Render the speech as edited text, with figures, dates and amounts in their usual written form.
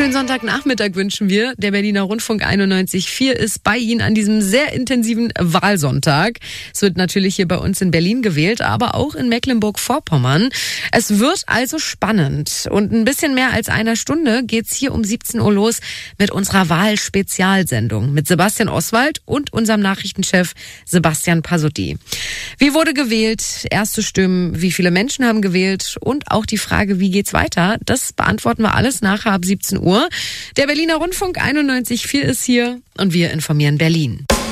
schönen Sonntagnachmittag wünschen wir. Der Berliner Rundfunk 91.4 ist bei Ihnen an diesem sehr intensiven Wahlsonntag. Es wird natürlich hier bei uns in Berlin gewählt, aber auch in Mecklenburg-Vorpommern. Es wird also spannend. Und ein bisschen mehr als einer Stunde geht's hier um 17 Uhr los mit unserer Wahlspezialsendung mit Sebastian Oswald und unserem Nachrichtenchef Sebastian Pasotti. Wie wurde gewählt? Erste Stimmen? Wie viele Menschen haben gewählt? Und auch die Frage, wie geht's weiter? Das beantworten wir alles nachher ab 17 Uhr. Der Berliner Rundfunk 91.4 ist hier und wir informieren Berlin.